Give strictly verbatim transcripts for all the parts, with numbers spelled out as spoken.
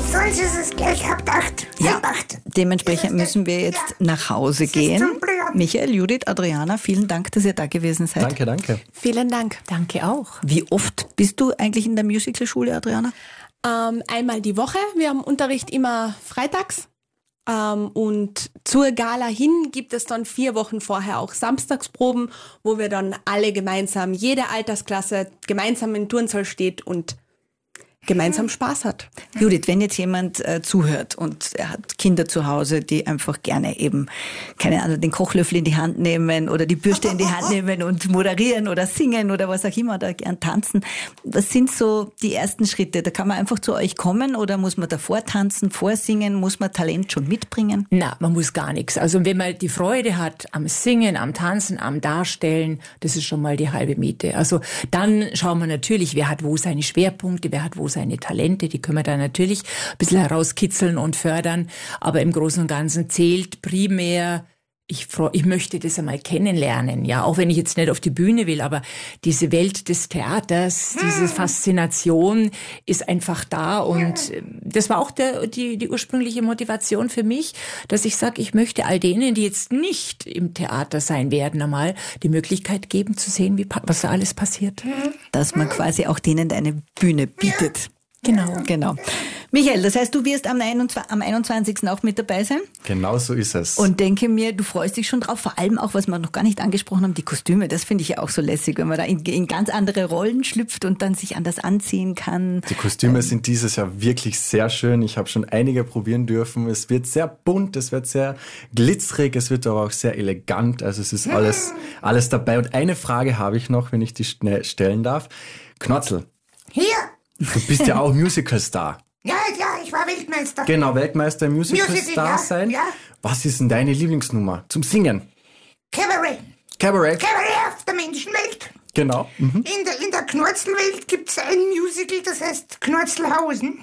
sonst ist es gleich halb acht. Ja, halb acht. dementsprechend müssen wir jetzt Ja. nach Hause gehen. zum Blöd. Michael, Judith, Adriana, vielen Dank, dass ihr da gewesen seid. Danke, danke. Vielen Dank. Danke auch. Wie oft bist du eigentlich in der Musicalschule, Adriana? Ähm, einmal die Woche. Wir haben Unterricht immer freitags. Ähm, und zur Gala hin gibt es dann vier Wochen vorher auch Samstagsproben, wo wir dann alle gemeinsam, jede Altersklasse gemeinsam im Turnsaal steht und gemeinsam Spaß hat. Judith, wenn jetzt jemand äh, zuhört und er hat Kinder zu Hause, die einfach gerne eben, keine Ahnung, den Kochlöffel in die Hand nehmen oder die Bürste in die Hand nehmen und moderieren oder singen oder was auch immer oder gern tanzen. Was sind so die ersten Schritte? Da kann man einfach zu euch kommen oder muss man davor tanzen, vorsingen? Muss man Talent schon mitbringen? Na, man muss gar nichts. Also wenn man die Freude hat am Singen, am Tanzen, am Darstellen, das ist schon mal die halbe Miete. Also dann schauen wir natürlich, wer hat wo seine Schwerpunkte, wer hat wo seine Talente, die können wir dann natürlich ein bisschen herauskitzeln und fördern. Aber im Großen und Ganzen zählt primär, ich, freu, ich möchte das einmal kennenlernen, ja, auch wenn ich jetzt nicht auf die Bühne will, aber diese Welt des Theaters, diese Faszination ist einfach da und das war auch der, die, die ursprüngliche Motivation für mich, dass ich sage, ich möchte all denen, die jetzt nicht im Theater sein werden, einmal die Möglichkeit geben zu sehen, wie, was da alles passiert. Dass man quasi auch denen eine Bühne bietet. Genau. Genau. Michael, das heißt, du wirst am einundzwanzigsten auch mit dabei sein? Genau so ist es. Und denke mir, du freust dich schon drauf, vor allem auch, was wir noch gar nicht angesprochen haben, die Kostüme. Das finde ich ja auch so lässig, wenn man da in, in ganz andere Rollen schlüpft und dann sich anders anziehen kann. Die Kostüme sind dieses Jahr wirklich sehr schön. Ich habe schon einige probieren dürfen. Es wird sehr bunt, es wird sehr glitzerig, es wird aber auch sehr elegant. Also es ist alles, alles dabei. Und eine Frage habe ich noch, wenn ich die schnell stellen darf. Knotzel, Hier. du bist ja auch Musical-Star. Ja, ja, ich war Weltmeister. Genau, Weltmeister im Musical, Musical-Star ja, sein. ja. Was ist denn deine Lieblingsnummer zum Singen? Cabaret. Cabaret. Cabaret auf der Menschenwelt. Genau. Mhm. In der, in der Knurzelwelt gibt es ein Musical, das heißt Knurzelhausen.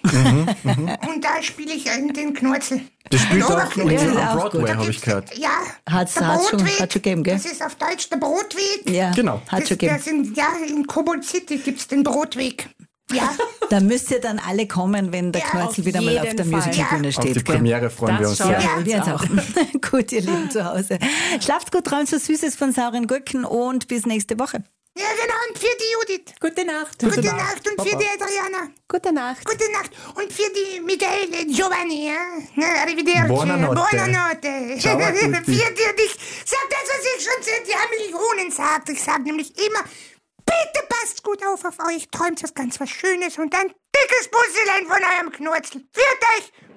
Und da spiele ich einen, den Knurzel. Das spielt Ein auch Oberknurzel. am Ja, auch Broadway, gut. habe ich gehört. Ja, Hat's- der hat's schon- Brotweg. hat's schon gegeben, gell? Das ist auf Deutsch der Brotweg. Ja, Genau. hat Das, schon gegeben. das sind, ja, in Cobalt City gibt's den Brotweg. Ja, Da müsst ihr dann alle kommen, wenn der Ja, Knörzel auf wieder mal auf jeden der Fall. Musicalbühne Ja. steht. Auf die gell? Premiere freuen Das wir uns schauen sehr. Ja, Ja, wir uns uns auch. Gut, ihr Lieben zu Hause. Schlaft gut, träumt so Süßes von sauren Gurken und bis nächste Woche. ja genau. Und für die Judith. Gute Nacht. Gute, Nacht, Nacht. Und für Papa. die Adriana. Gute Nacht. Gute Nacht. Und für die Michele Giovanni. Ja? Na, arrivederci. Buonanotte. Buonanotte. Ciao a tutti. Für die, und ich sag das, was ich schon seit Jahren Millionen sagt. Ich sag nämlich immer, bitte passt gut auf auf euch. Träumt was ganz was Schönes und ein dickes Busselein von eurem Knurzel. Führt euch.